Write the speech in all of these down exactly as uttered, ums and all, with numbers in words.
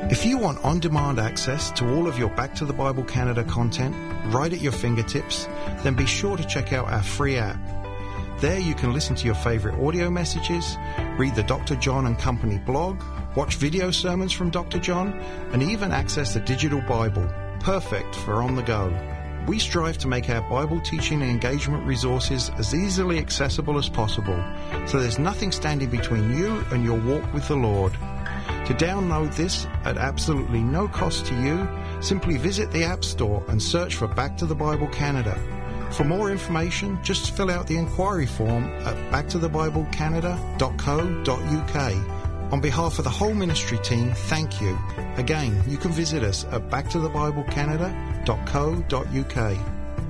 If you want on-demand access to all of your Back to the Bible Canada content right at your fingertips, then be sure to check out our free app. There you can listen to your favourite audio messages, read the Doctor John and Company blog, watch video sermons from Doctor John, and even access the digital Bible, perfect for on the go. We strive to make our Bible teaching and engagement resources as easily accessible as possible, so there's nothing standing between you and your walk with the Lord. To download this at absolutely no cost to you, simply visit the App Store and search for Back to the Bible Canada. For more information, just fill out the inquiry form at back to the bible canada dot co dot u k. On behalf of the whole ministry team, thank you. Again, you can visit us at back to the bible canada dot co dot u k.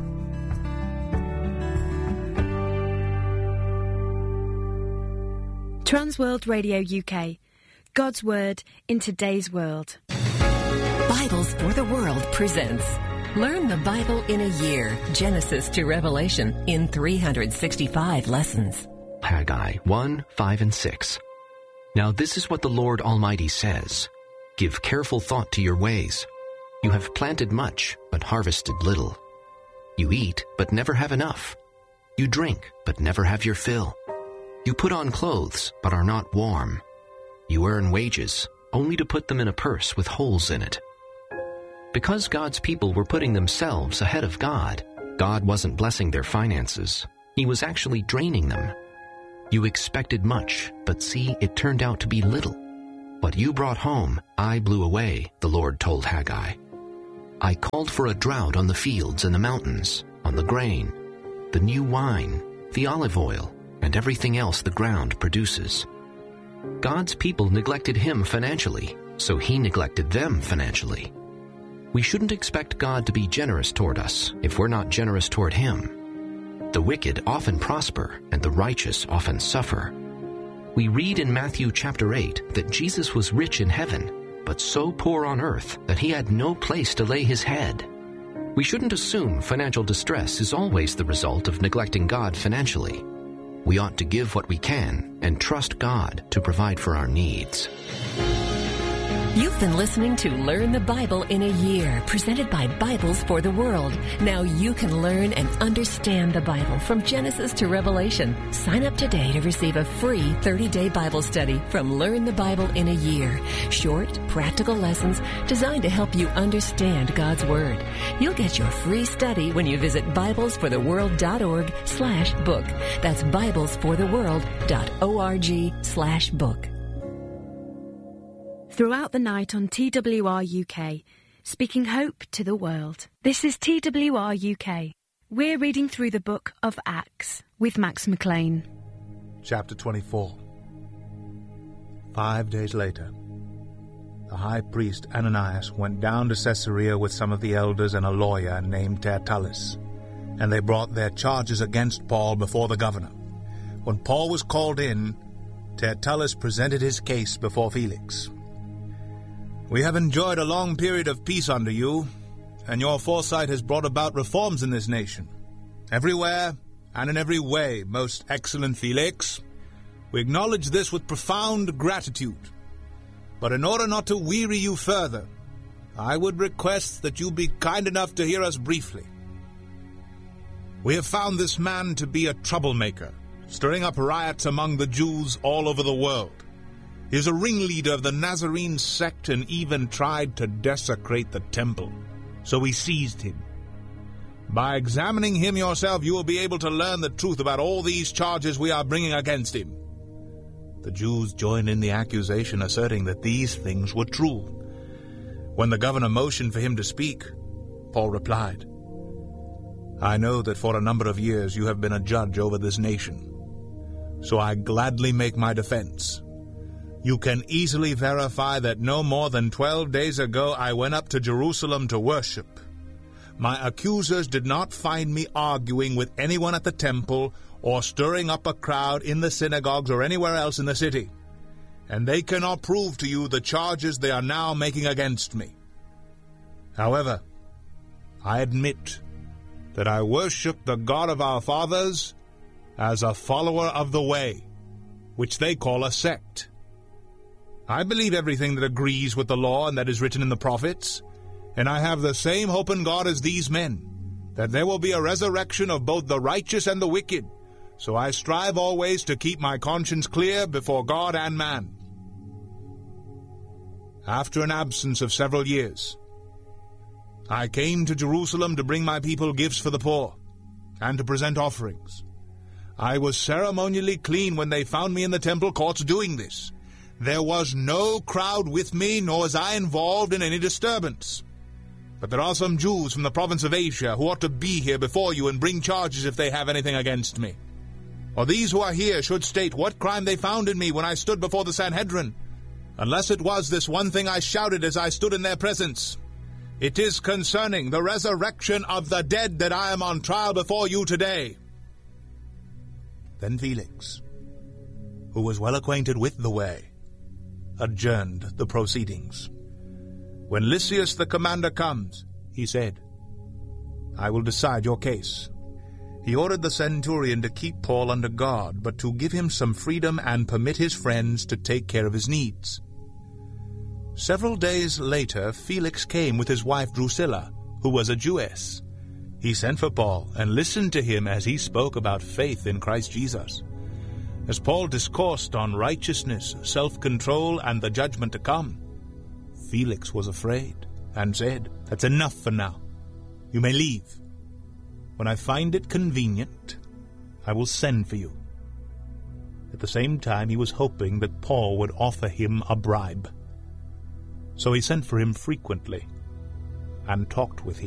Transworld Radio U K. God's Word in today's world. Bibles for the World presents Learn the Bible in a Year, Genesis to Revelation, in three hundred sixty-five lessons. Haggai one, five, and six. Now this is what the Lord Almighty says. Give careful thought to your ways. You have planted much, but harvested little. You eat, but never have enough. You drink, but never have your fill. You put on clothes, but are not warm. You earn wages, only to put them in a purse with holes in it. Because God's people were putting themselves ahead of God, God wasn't blessing their finances. He was actually draining them. You expected much, but see, it turned out to be little. What you brought home, I blew away, the Lord told Haggai. I called for a drought on the fields and the mountains, on the grain, the new wine, the olive oil, and everything else the ground produces. God's people neglected Him financially, so He neglected them financially. We shouldn't expect God to be generous toward us if we're not generous toward Him. The wicked often prosper, and the righteous often suffer. We read in Matthew chapter eight that Jesus was rich in heaven, but so poor on earth that He had no place to lay His head. We shouldn't assume financial distress is always the result of neglecting God financially. We ought to give what we can and trust God to provide for our needs. You've been listening to Learn the Bible in a Year, presented by Bibles for the World. Now you can learn and understand the Bible from Genesis to Revelation. Sign up today to receive a free thirty-day Bible study from Learn the Bible in a Year. Short, practical lessons designed to help you understand God's Word. You'll get your free study when you visit bibles for the world dot org slash book. That's bibles for the world dot org slash book. Throughout the night on T W R U K, speaking hope to the world. This is T W R U K. We're reading through the book of Acts with Max McLean. Chapter twenty-four. Five days later, the high priest Ananias went down to Caesarea with some of the elders and a lawyer named Tertullus, and they brought their charges against Paul before the governor. When Paul was called in, Tertullus presented his case before Felix. We have enjoyed a long period of peace under you, and your foresight has brought about reforms in this nation. Everywhere and in every way, most excellent Felix, we acknowledge this with profound gratitude. But in order not to weary you further, I would request that you be kind enough to hear us briefly. We have found this man to be a troublemaker, stirring up riots among the Jews all over the world. He is a ringleader of the Nazarene sect and even tried to desecrate the temple. So we seized him. By examining him yourself, you will be able to learn the truth about all these charges we are bringing against him. The Jews joined in the accusation, asserting that these things were true. When the governor motioned for him to speak, Paul replied, I know that for a number of years you have been a judge over this nation, so I gladly make my defense. You can easily verify that no more than twelve days ago I went up to Jerusalem to worship. My accusers did not find me arguing with anyone at the temple or stirring up a crowd in the synagogues or anywhere else in the city, and they cannot prove to you the charges they are now making against me. However, I admit that I worship the God of our fathers as a follower of the way, which they call a sect. I believe everything that agrees with the law and that is written in the prophets, and I have the same hope in God as these men, that there will be a resurrection of both the righteous and the wicked. So I strive always to keep my conscience clear before God and man. After an absence of several years, I came to Jerusalem to bring my people gifts for the poor, and to present offerings. I was ceremonially clean when they found me in the temple courts doing this. There was no crowd with me, nor was I involved in any disturbance. But there are some Jews from the province of Asia who ought to be here before you and bring charges if they have anything against me. Or these who are here should state what crime they found in me when I stood before the Sanhedrin, unless it was this one thing I shouted as I stood in their presence. It is concerning the resurrection of the dead that I am on trial before you today. Then Felix, who was well acquainted with the way, adjourned the proceedings. When Lysias the commander comes, he said, I will decide your case. He ordered the centurion to keep Paul under guard, but to give him some freedom and permit his friends to take care of his needs. Several days later, Felix came with his wife Drusilla, who was a Jewess. He sent for Paul and listened to him as he spoke about faith in Christ Jesus. As Paul discoursed on righteousness, self-control, and the judgment to come, Felix was afraid and said, That's enough for now. You may leave. When I find it convenient, I will send for you. At the same time, he was hoping that Paul would offer him a bribe. So he sent for him frequently and talked with him.